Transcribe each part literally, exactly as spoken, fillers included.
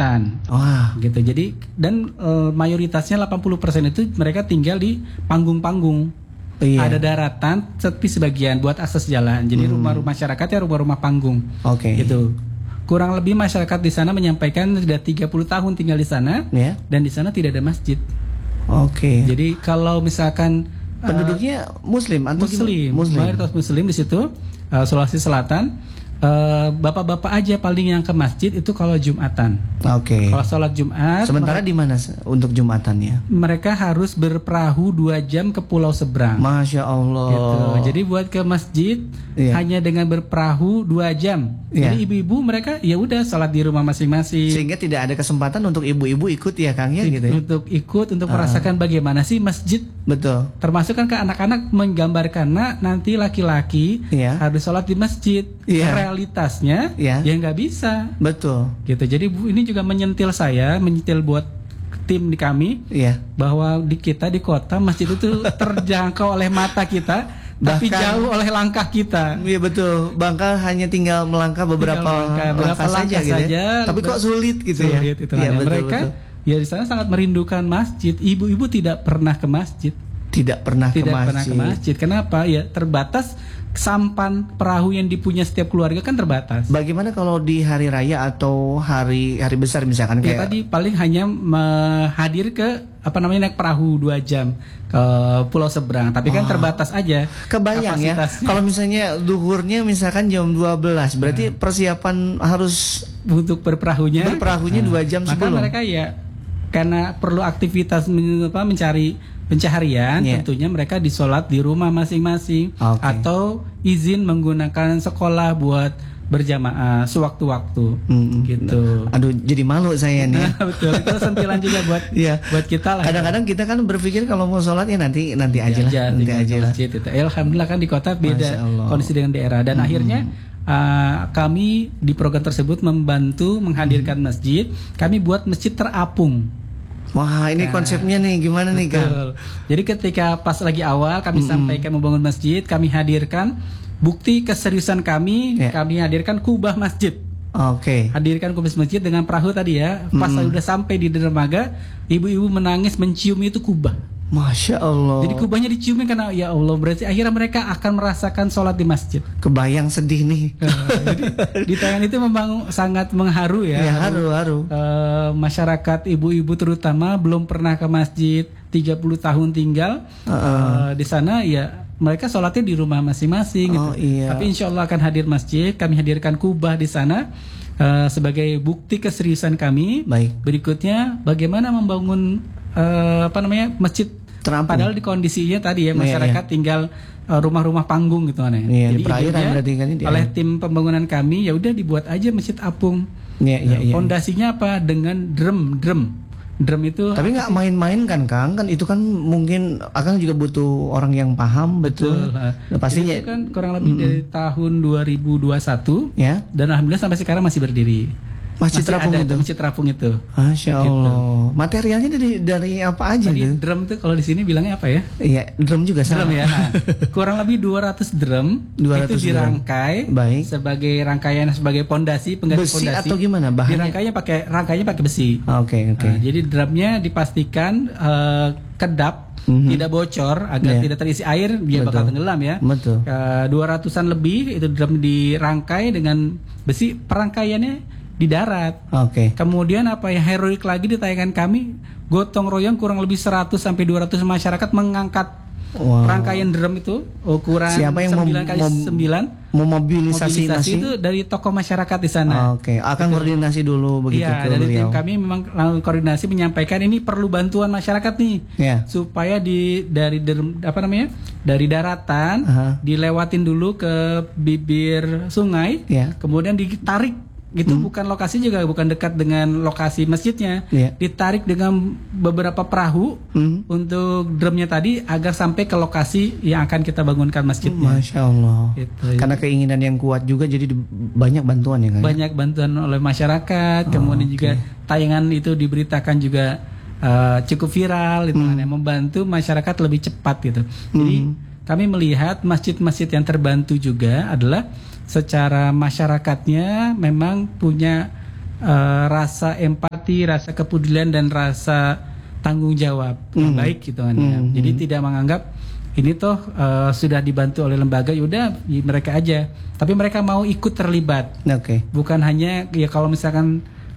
hutan. Wah, gitu. Jadi dan e, mayoritasnya delapan puluh persen itu mereka tinggal di panggung-panggung. iya. Ada daratan, tapi sebagian buat akses jalan. Jadi Hmm. rumah-rumah masyarakatnya rumah-rumah panggung. Oke. Gitu. Kurang lebih masyarakat di sana menyampaikan sudah tiga puluh tahun tinggal di sana, Ya. dan di sana tidak ada masjid. Oke. Jadi kalau misalkan Penduduknya muslim atau Muslim, gimana? Muslim. mayoritas Muslim di situ, uh, Sulawesi Selatan. Uh, bapak-bapak aja paling yang ke masjid itu kalau Jumatan. Oke. Kalau sholat Jumat, Sementara di mana se- untuk Jumatannya? mereka harus berperahu dua jam ke pulau seberang. Masya Allah. Gitu. Jadi buat ke masjid Iya. hanya dengan berperahu dua jam. Iya. Jadi ibu-ibu mereka ya udah sholat di rumah masing-masing. Sehingga tidak ada kesempatan untuk ibu-ibu ikut ya Kang ya gitu ya. Untuk ikut untuk Ah. merasakan bagaimana sih masjid. Betul. Termasuk kan ke anak-anak menggambarkan, nah nanti laki-laki Iya. harus sholat di masjid. Iya. Realitasnya Iya. ya nggak bisa. Betul. Gitu. Jadi Bu, ini juga menyentil saya, menyentil buat tim di kami Iya. bahwa di kita di kota masjid itu terjangkau oleh mata kita, tapi Bahkan- jauh oleh langkah kita. Iya betul. Bangka hanya tinggal melangkah beberapa melangkah, beberapa langkah saja langkah gitu ya. saja. Tapi kok sulit gitu ya. Sulit itu Iya, hanya. betul, Mereka betul. ya di sana sangat merindukan masjid. Ibu-ibu tidak pernah ke masjid. Tidak pernah Tidak ke masjid. pernah ke masjid. Kenapa? Ya terbatas, sampan perahu yang dipunya setiap keluarga kan terbatas. Bagaimana kalau di hari raya atau hari hari besar misalkan Ya kayak tadi paling hanya me- hadir ke apa namanya naik perahu dua jam ke pulau seberang, tapi kan Oh. terbatas aja. kebayang ya. kapasitasnya. Kalau misalnya duhurnya misalkan jam dua belas, berarti persiapan harus Untuk berperahunya berperahunya Nah, dua jam maka sebelum. mereka ya karena perlu aktivitas men- apa, mencari pencaharian, Yeah. tentunya mereka disolat di rumah masing-masing Oke. atau izin menggunakan sekolah buat berjamaah sewaktu-waktu. Mm-mm. Gitu. Aduh, jadi malu saya nih. Betul, itu sentilan juga buat Iya. buat kita lah. Kadang-kadang kita kan berpikir kalau mau sholat ya nanti nanti aja lah, nanti tinggal aja ke lah. masjid itu. Alhamdulillah kan di kota Masya beda Allah. kondisi dengan daerah, dan Hmm. akhirnya uh, kami di program tersebut membantu menghadirkan Hmm. masjid. Kami buat masjid terapung. Wah, ini Nah, konsepnya nih gimana nih Kang? Betul. Jadi ketika pas lagi awal kami sampaikan membangun masjid, kami hadirkan bukti keseriusan kami, Ya. kami hadirkan kubah masjid. Oke. Hadirkan kubah masjid dengan perahu tadi ya. Pas Mm-mm. udah sampai di dermaga, ibu-ibu menangis mencium itu kubah. Masya Allah. Jadi kubahnya diciumin karena ya Allah, berarti akhirnya mereka akan merasakan sholat di masjid. Kebayang sedih nih. Jadi di tayangan itu memang sangat mengharu ya. Ya haru haru. Eh, masyarakat ibu-ibu terutama belum pernah ke masjid, tiga puluh tahun tinggal Uh-uh. eh, di sana, ya mereka sholatnya di rumah masing-masing. Oh, gitu. iya. Tapi insya Allah akan hadir masjid. Kami hadirkan kubah di sana eh, sebagai bukti keseriusan kami. Baik. Berikutnya bagaimana membangun eh, apa namanya masjid. Terampung. Padahal di kondisinya tadi ya Iya, masyarakat tinggal uh, rumah-rumah panggung gitu kan ya. Iya, di Jadi perairan idenya berarti kan ini. oleh tim pembangunan kami ya udah dibuat aja masjid apung. Iya iya iya. Pondasinya apa? Dengan drum, drum. Drum itu Tapi nggak main-main kan Kang? Kan itu kan mungkin Akang juga butuh orang yang paham betul. Nah, Nah, pastinya itu kan kurang lebih dari tahun dua ribu dua puluh satu ya. dan alhamdulillah sampai sekarang masih berdiri. Masjid Masih terapung ada itu. Masjid terapung itu. Masya Allah. Materialnya dari dari apa aja Jadi gitu? drum itu kalau di sini bilangnya apa ya? Iya, drum juga Drum sama. ya. Nah, kurang lebih dua ratus drum dua ratus itu drum. dirangkai Baik. sebagai rangkaian sebagai pondasi, pengganti Besi pondasi. atau gimana bahannya? Dirangkainya pakai rangkainya pakai besi. Oke oke. Nah, jadi drumnya dipastikan eh, kedap, Mhm. tidak bocor agar Iya. tidak terisi air, dia bakal Betul. tenggelam ya. Betul. Eh, dua ratusan lebih itu drum dirangkai dengan besi, perangkaiannya di darat. Oke. Kemudian apa yang heroik lagi di tayangan kami, gotong royong kurang lebih seratus sampai dua ratus masyarakat mengangkat Wow. rangkaian drum itu ukuran Siapa yang mem- sembilan kali mem- sembilan. Memobilisasi Mobilisasi nasi. itu dari tokoh masyarakat di sana. Oke, akan koordinasi dulu begitu Iya, ke dari tim beliau. kami memang langsung koordinasi menyampaikan ini perlu bantuan masyarakat nih. Ya. Supaya di dari der- apa namanya? Dari daratan Aha. dilewatin dulu ke bibir sungai, Ya. kemudian ditarik. Itu bukan lokasi juga bukan dekat dengan lokasi masjidnya. Iya. Ditarik dengan beberapa perahu Hmm. untuk drumnya tadi agar sampai ke lokasi yang akan kita bangunkan masjidnya. Masya Allah. Gitu. Karena keinginan yang kuat juga jadi di- banyak bantuan ya kan? Banyak bantuan oleh masyarakat, Oh, kemudian oke. juga tayangan itu diberitakan juga uh, cukup viral, gitu Hmm. kan, yang membantu masyarakat lebih cepat gitu. Jadi Hmm. kami melihat masjid-masjid yang terbantu juga adalah secara masyarakatnya memang punya uh, rasa empati empati, rasa kepedulian dan rasa tanggung jawab yang Hmm. baik gitu kan ya. Hmm. Jadi tidak menganggap ini toh uh, sudah dibantu oleh lembaga, yaudah y- mereka aja. Tapi mereka mau ikut terlibat. Oke. Bukan hanya ya kalau misalkan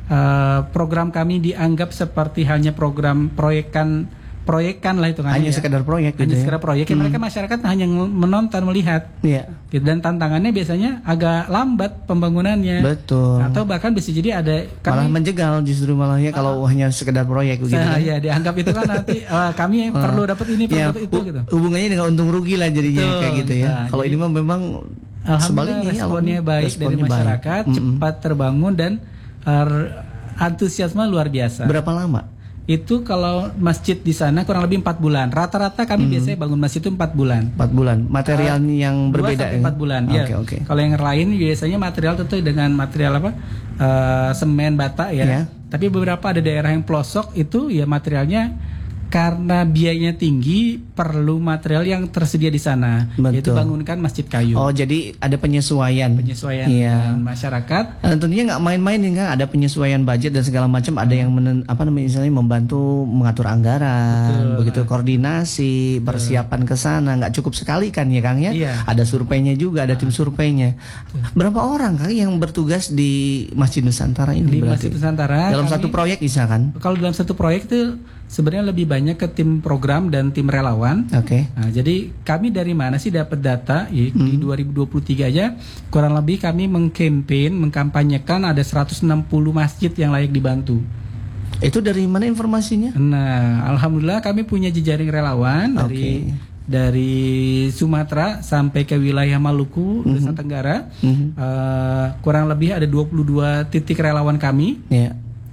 uh, program kami dianggap seperti hanya program proyekan proyekan lah itu kan Hanya ya. sekedar proyek hanya gitu ya. sekedar proyek. Ya, Hmm. mereka masyarakat hanya ng- menonton melihat. Iya. Gitu. Dan tantangannya biasanya agak lambat pembangunannya. Betul. Atau bahkan bisa jadi ada Malah kami menjegal justru malahnya kalau hanya sekedar proyek begitu. Nah, kan. ya dianggap itu kan nanti uh, kami perlu dapat ini perlu Ya, dapat itu hu- gitu. hubungannya dengan untung rugi lah jadinya Betul. kayak gitu ya. Nah, Kalau jadi- ini mah memang Alhamdulillah sebaliknya, responnya alhamdulillah, baik dari responnya baik. masyarakat, Mm-mm. cepat terbangun dan uh, antusiasme luar biasa. Berapa lama? Itu kalau masjid di sana kurang lebih empat bulan. Rata-rata kami biasanya bangun masjid itu empat bulan. Empat bulan. Materialnya yang Dua berbeda. sampai empat bulan. Oke Ya. oke. Kalau yang lain biasanya material tentu dengan material apa? Eh, semen, bata ya. Ya. Tapi beberapa ada daerah yang pelosok itu ya materialnya karena biayanya tinggi perlu material yang tersedia di sana. Yaitu Betul. bangunkan masjid kayu. Oh jadi ada penyesuaian. Penyesuaian Iya. dengan masyarakat. Dan tentunya nggak main-main nih kan, ada penyesuaian budget dan segala macam, ada yang menen, apa namanya misalnya membantu mengatur anggaran, Betul. begitu koordinasi, persiapan ke sana, nggak cukup sekali kan ya Kang ya? Iya. Ada surveinya juga, ada tim surveinya. Berapa orang Kang yang bertugas di Masjid Nusantara ini Di berarti? Masjid Nusantara Dalam kami- satu proyek misalkan? Kalau dalam satu proyek itu sebenarnya lebih banyak ke tim program dan tim relawan. Oke. Nah, jadi kami dari mana sih dapat data? Ya, Di dua ribu dua puluh tiga aja kurang lebih kami mengkampanye, mengkampanyekan ada seratus enam puluh masjid yang layak dibantu. Itu dari mana informasinya? Nah, alhamdulillah kami punya jejaring relawan dari Oke. dari Sumatera sampai ke wilayah Maluku, Nusa Tenggara. Mhm. Eh, kurang lebih ada dua puluh dua titik relawan kami. Ya.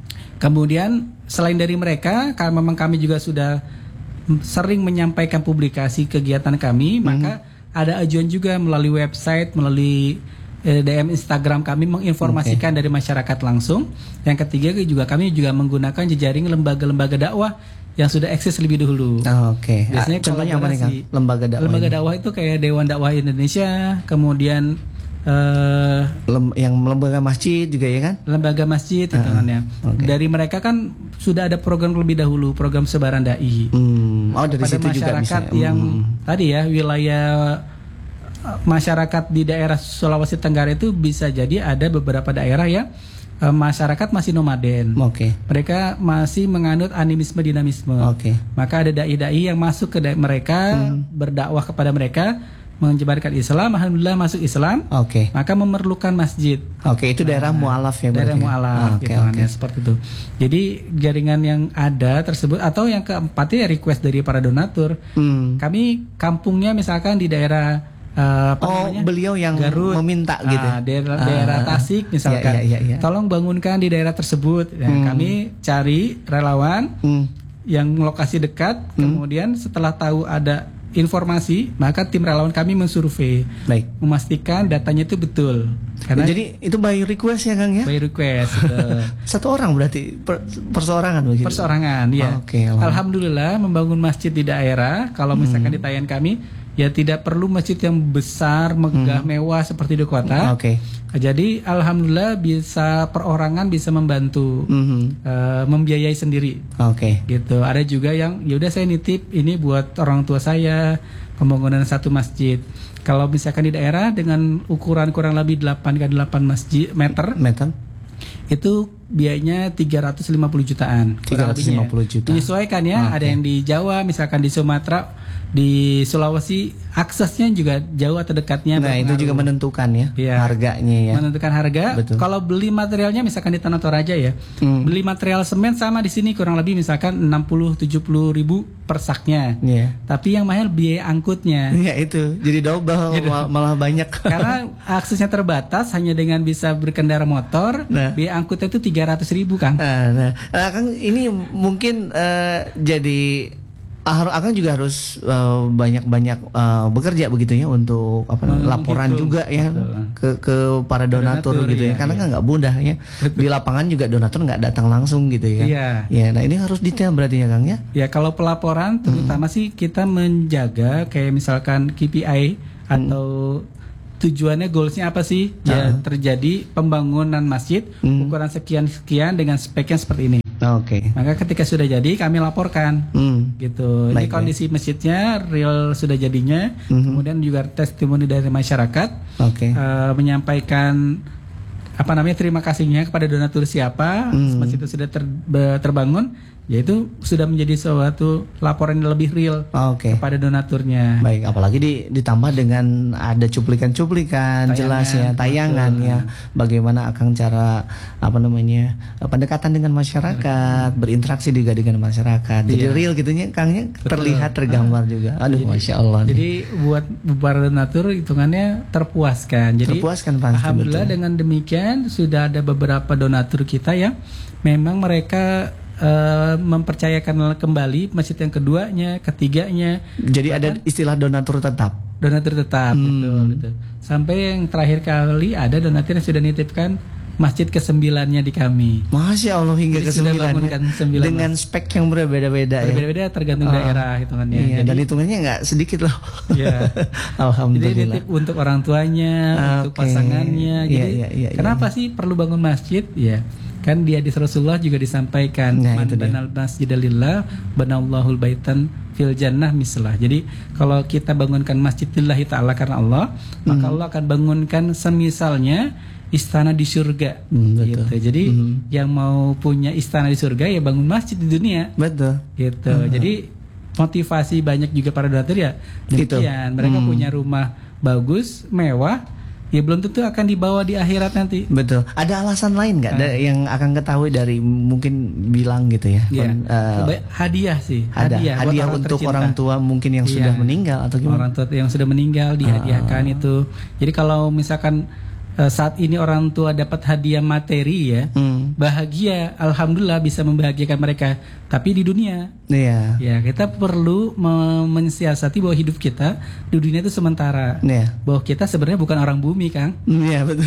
Kemudian selain dari mereka, karena memang kami juga sudah sering menyampaikan publikasi kegiatan kami, maka ada ajuan juga melalui website, melalui eh, D M Instagram kami menginformasikan dari masyarakat langsung. Yang ketiga juga kami juga menggunakan jejaring lembaga-lembaga dakwah yang sudah eksis lebih dahulu. Ah, Oke. Biasanya Ah, contohnya apa nih Kang? kolaborasi. Lembaga dakwah. Lembaga ini? dakwah itu kayak Dewan Dakwah Indonesia, kemudian eh, Lem- yang lembaga masjid juga ya kan? lembaga masjid gitu kan ya. oke. Dari mereka kan sudah ada program lebih dahulu, program sebaran dai. Hmm. Oh dari Pada situ juga bisa. masyarakat yang Hmm. tadi ya wilayah eh, masyarakat di daerah Sulawesi Tenggara itu bisa jadi ada beberapa daerah yang eh, masyarakat masih nomaden. Oke. Mereka masih menganut animisme dinamisme. Oke. Maka ada dai-dai yang masuk ke da- mereka, berdakwah kepada mereka, menyebarkan Islam, alhamdulillah masuk Islam, Oke. maka memerlukan masjid. Oke, itu daerah mualaf ya Daerah berarti? mualaf Oke, gitu kan oke. ya, seperti itu. Jadi jaringan yang ada tersebut atau yang keempatnya request dari para donatur. Hmm. Kami kampungnya misalkan di daerah eh, apa Oh, namanya? beliau yang Garut. meminta Ah, gitu. daerah, Ah, daerah ah, ah. Tasik misalkan. Iya, iya, iya, iya. Tolong bangunkan di daerah tersebut. Ya, Hmm. Kami cari relawan Hmm. yang lokasi dekat, kemudian setelah tahu ada informasi, maka tim relawan kami mensurvei, Baik. memastikan datanya itu betul. Karena Jadi itu by request ya Kang ya? by request gitu. Satu orang berarti per, perseorangan begitu. Perseorangan ya. Oke, alhamdulillah. Alhamdulillah membangun masjid di daerah, kalau misalkan di tayan kami ya tidak perlu masjid yang besar, megah, mewah seperti di kota. Oke. Jadi alhamdulillah bisa perorangan bisa membantu Mhm. eh, membiayai sendiri. Oke. Gitu. Ada juga yang ya udah saya nitip ini buat orang tua saya pembangunan satu masjid. Kalau misalkan di daerah dengan ukuran kurang lebih delapan kali delapan masjid meter Meter. itu biayanya tiga ratus lima puluh jutaan. kurang tiga ratus lima puluh lebihnya. juta. Menyesuaikan ya, Oke. ada yang di Jawa, misalkan di Sumatera, di Sulawesi aksesnya juga jauh atau dekatnya. Nah, itu berpengaruh. juga menentukan ya Iya. harganya ya. Menentukan harga. Betul. Kalau beli materialnya misalkan di Tanah Toraja ya, Hmm. beli material semen sama di sini kurang lebih misalkan enam puluh tujuh puluh ribu per saknya. Iya. Tapi yang mahal biaya angkutnya. Iya itu. Jadi double mal- malah banyak. Karena aksesnya terbatas hanya dengan bisa berkendara motor, Nah. biaya angkutnya itu tiga ratus ribu Kang. Nah, nah, nah, Kang ini mungkin eh, jadi ah, Akang juga harus eh, banyak-banyak eh, bekerja begitu ya untuk apa namanya, Hmm, laporan gitu. juga ya Betul. ke ke para donatur, Donatur, gitu ya iya, karena iya. kan nggak mudah ya di lapangan juga donatur nggak datang langsung gitu ya. Iya. Ya, nah ini harus detail berarti ya Kang ya. Ya kalau pelaporan terutama sih kita menjaga kayak misalkan K P I atau tujuannya goalsnya apa sih? Ya terjadi pembangunan masjid Hmm. ukuran sekian sekian dengan spek yang seperti ini. Oke. Maka ketika sudah jadi kami laporkan. Hmm. Gitu. Ini Baik, kondisi masjidnya real sudah jadinya. Mhm. Kemudian juga testimoni dari masyarakat Oke. eh, menyampaikan apa namanya terima kasihnya kepada donatur siapa Hmm. masjid itu sudah ter- be- terbangun, yaitu sudah menjadi suatu laporan yang lebih real Oke. kepada donaturnya. Baik, apalagi di, ditambah dengan ada cuplikan-cuplikan Tayangan, jelas ya, tayangan betul. ya, bagaimana akan cara apa namanya pendekatan dengan masyarakat, berinteraksi juga dengan masyarakat. Jadi Iya. real gitunya, Kangnya Betul. terlihat tergambar juga. Aduh, Jadi- masya Allah. nih. Jadi buat para donatur hitungannya terpuaskan. Jadi Terpuaskan pasti, alhamdulillah betul. dengan demikian sudah ada beberapa donatur kita yang memang mereka eh, mempercayakan kembali masjid yang keduanya, ketiganya, Jadi ada istilah donatur tetap. donatur tetap. Hmm. Betul, betul. Sampai yang terakhir kali ada donatur yang sudah nitipkan masjid kesembilannya di kami. Masya Allah hingga Jadi ke sudah sembilan bangunkan ya. sembilan, dengan spek yang berbeda-beda ya. Berbeda-beda tergantung Ah. daerah hitungannya. Iya, Jadi dan hitungannya nggak sedikit loh. ya. Jadi Alhamdulillah. nitip untuk orang tuanya, untuk Oke. pasangannya. Iya, Jadi iya, iya, kenapa sih perlu bangun masjid? Ya, kan di hadis Rasulullah juga disampaikan Nah, man itu dia. banal masjida lillah banallahul baitan fil jannah mislah. Jadi kalau kita bangunkan masjid lillahi taala karena Allah, maka Hmm. Allah akan bangunkan semisalnya istana di surga. Hmm, betul. Gitu. Jadi Hmm. yang mau punya istana di surga ya bangun masjid di dunia. Betul. Gitu. Jadi motivasi banyak juga para donatur ya Gitu. demikian. Mereka Hmm. punya rumah bagus, mewah, ya belum tentu akan dibawa di akhirat nanti. Betul. Ada alasan lain nggak da- yang akan ketahui dari mungkin bilang gitu ya? Ya, Kon- eh, Ba- hadiah sih. ada Hadiah, buat hadiah orang untuk tercinta. orang tua mungkin yang Iya. sudah meninggal atau gimana? Orang tua yang sudah meninggal dihadiahkan Ah. itu. Jadi kalau misalkan eh, saat ini orang tua dapat hadiah materi ya, Hmm. bahagia, alhamdulillah bisa membahagiakan mereka. Tapi di dunia, Iya. ya kita perlu me- mensiasati bahwa hidup kita di dunia itu sementara. Iya. Bahwa kita sebenarnya bukan orang bumi, Kang. Iya betul.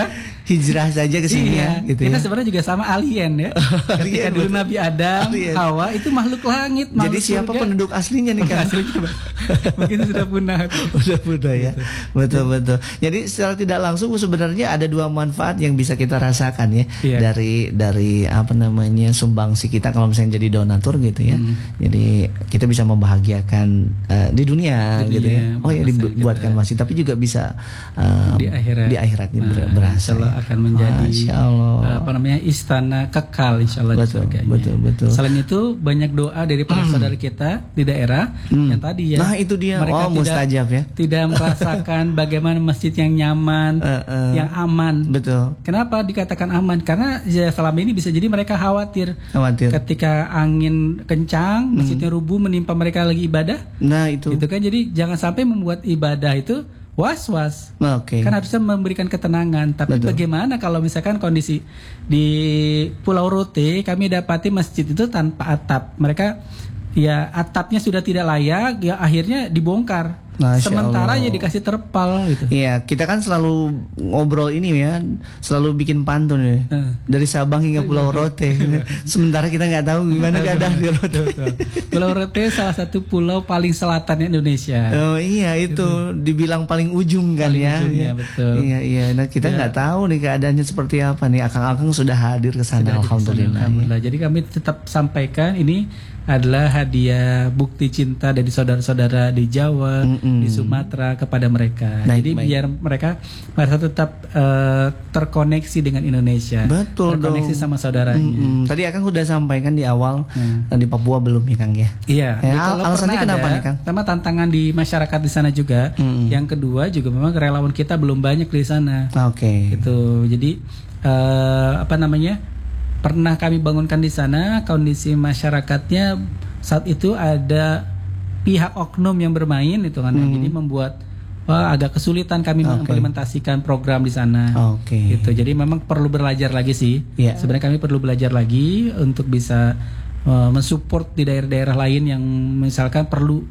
Hijrah saja ke sini Iya, ya, gitu kita ya. sebenarnya juga sama alien ya. Ketika Alien, dulu betul. Nabi Adam, Alien. Hawa itu makhluk langit, Jadi makhluk siapa surga. penduduk aslinya nih kan? Aslinya, Bang. Mungkin sudah punah. Udah mudah ya. Betul betul. Jadi secara tidak langsung sebenarnya ada dua manfaat yang bisa kita rasakan ya Iya. dari dari apa namanya sumbangsi kita kalau misalnya jadi donatur gitu ya. Hmm. Jadi kita bisa membahagiakan eh, di dunia Di gitu dunia, ya. Oh ya bangsa dibuatkan kita. masih tapi juga bisa eh, Di akhirat. di akhirat ini ber- Nah, berasa. insya Allah ya. akan menjadi Masya Allah. eh, apa namanya istana kekal insya Allah di Betul, surganya. betul, betul. Selain itu banyak doa dari para saudara kita di daerah Hmm. yang tadi ya. Nah, itu dia. Mereka Oh, mustajab ya. Tidak merasakan bagaimana masjid yang nyaman, Eh, eh. yang aman. Betul. Kenapa dikatakan aman? Karena ya selama ini bisa jadi mereka khawatir Khawatir. ketika angin kencang, masjidnya rubuh menimpa mereka lagi ibadah. Nah, itu. Itu kan jadi jangan sampai membuat ibadah itu was-was. Oke. Kan harusnya memberikan ketenangan. Tapi Betul. bagaimana kalau misalkan kondisi di Pulau Rote kami dapati masjid itu tanpa atap. Mereka ya atapnya sudah tidak layak, ya akhirnya dibongkar. Masya Sementara Allah. ya dikasih terpal gitu. Iya, kita kan selalu ngobrol ini ya, selalu bikin pantun ya. Eh. Dari Sabang hingga Pulau Rote. Sementara kita nggak tahu gimana keadaan di Rote. Pulau Rote salah satu pulau paling selatan Indonesia. Oh iya itu dibilang paling ujung kan Paling ya. ujung, ya, betul. Iya iya. Nah kita Ya. nggak tahu nih keadaannya seperti apa nih. Akang-akang sudah hadir ke sana. Sudah Alhamdulillah. Alhamdulillah. Jadi kami tetap sampaikan ini adalah hadiah bukti cinta dari saudara-saudara di Jawa, Mm-mm. di Sumatera kepada mereka. Baik, Jadi baik. biar mereka merasa tetap eh, terkoneksi dengan Indonesia. Betul terkoneksi dong. sama saudaranya. Mm-mm. Tadi Akang sudah sampaikan di awal Hmm. dan di Papua belum ya Kang ya. Iya. Ya, Jadi al- kalau alasannya pernah kenapa ada, nih, Kang? Pertama tantangan di masyarakat di sana juga. Mm-mm. Yang kedua juga memang relawan kita belum banyak di sana. Oke. Gitu. Jadi eh, apa namanya? Pernah kami bangunkan di sana, kondisi masyarakatnya saat itu ada pihak oknum yang bermain itu kan. Hmm. Jadi membuat wah, agak kesulitan kami Oke. mengimplementasikan program di sana. Oke. Gitu. Jadi memang perlu belajar lagi sih. Iya. Sebenarnya kami perlu belajar lagi untuk bisa uh, mensupport di daerah-daerah lain yang misalkan perlu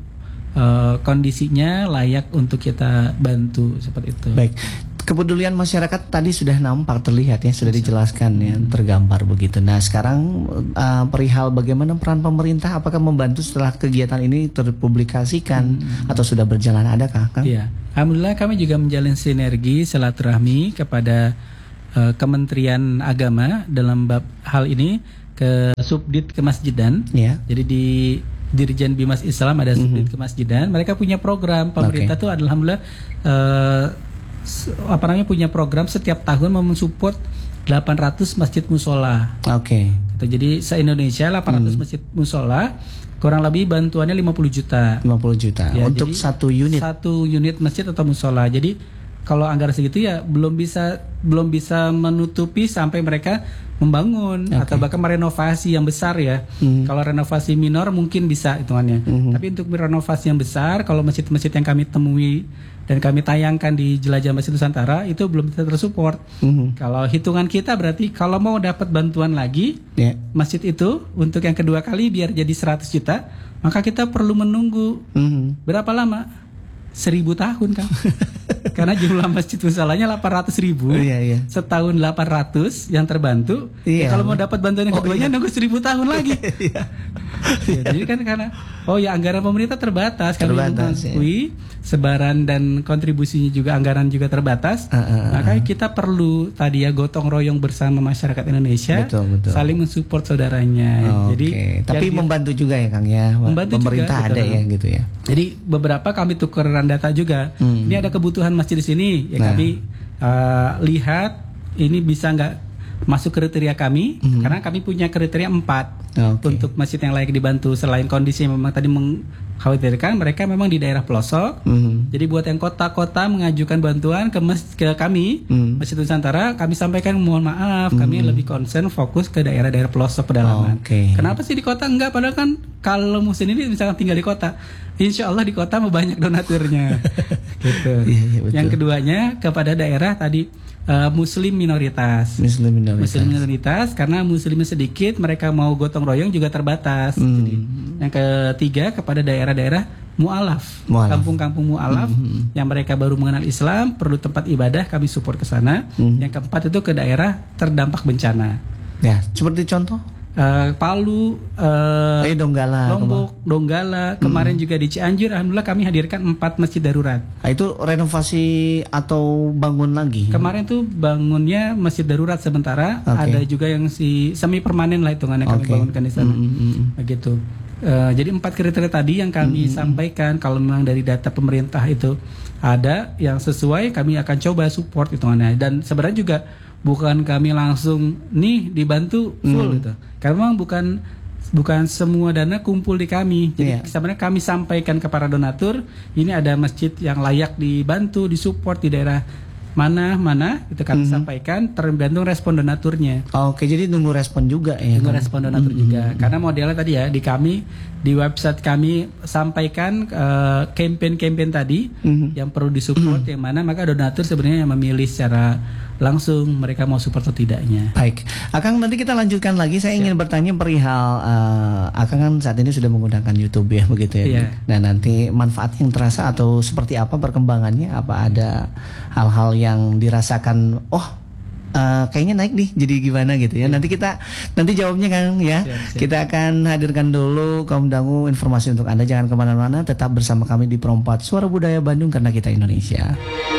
uh, kondisinya layak untuk kita bantu seperti itu. Baik. Kepedulian masyarakat tadi sudah nampak terlihat ya, sudah dijelaskan ya, tergambar begitu. Nah, sekarang uh, perihal bagaimana peran pemerintah, apakah membantu setelah kegiatan ini terpublikasikan atau sudah berjalan, adakah, Kang? Iya, alhamdulillah kami juga menjalin sinergi silaturahmi kepada uh, Kementerian Agama dalam bab hal ini ke subdit kemasjidan. Ya. Jadi di Dirjen Bimas Islam ada subdit Mhm. kemasjidan. Mereka punya program. Pemerintah Oke. tuh alhamdulillah eh, s- apa namanya punya program setiap tahun mensupport delapan ratus masjid musola. Oke. Gitu. Jadi se-Indonesia delapan ratus Hmm. masjid musola, kurang lebih bantuannya lima puluh juta. lima puluh juta Ya, untuk jadi satu unit. Satu unit masjid atau musola. Jadi kalau anggaran segitu ya belum bisa belum bisa menutupi sampai mereka membangun Oke. atau bahkan merenovasi yang besar ya. Mhm. Kalau renovasi minor mungkin bisa hitungannya. Mhm. Tapi untuk renovasi yang besar, kalau masjid-masjid yang kami temui dan kami tayangkan di Jelajah Masjid Nusantara itu belum bisa tersupport. Mhm. Kalau hitungan kita berarti kalau mau dapat bantuan lagi Ya. masjid itu untuk yang kedua kali biar jadi seratus juta, maka kita perlu menunggu Mhm. berapa lama? Seribu tahun kan? Karena jumlah masjid musolanya delapan ratus ribu. Oh, iya, iya. Setahun delapan ratus yang terbantu. Iya. Ya, kalau mau dapat bantuan yang Oh, keduanya iya. nunggu seribu tahun lagi. Iya. Ya, jadi kan karena oh ya anggaran pemerintah terbatas, kami Terbatas, ya. mengakui sebaran dan kontribusinya juga anggaran juga terbatas. Ah, ah, ah, Maka kita perlu tadi ya gotong royong bersama masyarakat Indonesia, Betul, betul. saling mensupport saudaranya. Oke. Jadi Tapi biar dia- membantu juga ya Kang ya. Membantu juga, Pemerintah ada betul. ya gitu ya. Jadi beberapa kami tukeran data juga. Hmm. Ini ada kebutuhan masjid di sini, ya Nah. kami uh, lihat ini bisa nggak masuk kriteria kami, Hmm. karena kami punya kriteria empat Oke. untuk masjid yang layak dibantu. Selain kondisi yang memang tadi mengkhawatirkan, mereka memang di daerah pelosok. Mhm. Jadi buat yang kota-kota mengajukan bantuan ke mas ke kami, Hmm. Masjid Nusantara, kami sampaikan mohon maaf, kami lebih concern fokus ke daerah-daerah pelosok pedalaman. Oke. Kenapa sih di kota enggak? Padahal kan kalau muslim ini misalkan tinggal di kota, insya Allah di kota mau banyak donaturnya. Gitu. Iya, iya, betul. Yang keduanya kepada daerah tadi eh, muslim minoritas. Muslim minoritas. Muslim minoritas karena muslimnya sedikit, mereka mau gotong royong juga terbatas. Hmm. Jadi, yang ketiga kepada daerah-daerah mualaf, Mualaf. kampung-kampung mualaf Hmm. yang mereka baru mengenal Islam, perlu tempat ibadah, kami support ke sana. Hmm. Yang keempat itu ke daerah terdampak bencana. Ya, seperti contoh Eh, Palu, eh, eh Donggala. Lombok, Donggala, kemarin juga di Cianjur, alhamdulillah kami hadirkan empat masjid darurat. Ah, itu renovasi atau bangun lagi? Kemarin tuh bangunnya masjid darurat sementara, Oke. ada juga yang si semi permanen lah hitungannya kami Oke. bangunkan di sana. Mm, mm, mm. Begitu. Eh, jadi empat kriteria tadi yang kami sampaikan, kalau memang dari data pemerintah itu ada yang sesuai, kami akan coba support hitungannya. Dan sebenarnya juga bukan kami langsung nih dibantu full gitu. Karena memang bukan bukan semua dana kumpul di kami. Jadi Iya. sebenarnya kami sampaikan ke para donatur, ini ada masjid yang layak dibantu, disupport di daerah mana mana itu kami sampaikan, tergantung respon donaturnya. Oke, jadi nunggu respon juga ya. Tunggu Kang? respon donatur juga. Karena modelnya tadi ya di kami di website kami sampaikan eh, campaign-campaign tadi Mhm. yang perlu disupport yang mana, maka donatur sebenarnya yang memilih secara langsung mereka mau support atau tidaknya. Baik, Akang nanti kita lanjutkan lagi. Saya ingin bertanya perihal eh, Akang kan saat ini sudah menggunakan YouTube ya, begitu ya. Iya. Nah nanti manfaat yang terasa atau seperti apa perkembangannya? Apa ada hal-hal yang dirasakan? Oh, eh, kayaknya naik nih. Jadi gimana gitu ya? Nanti kita nanti jawabnya Kang ya. Siap, siap. Kita akan hadirkan dulu kaum dangu informasi untuk Anda. Jangan kemana-mana. Tetap bersama kami di Perempat Suara Budaya Bandung karena kita Indonesia.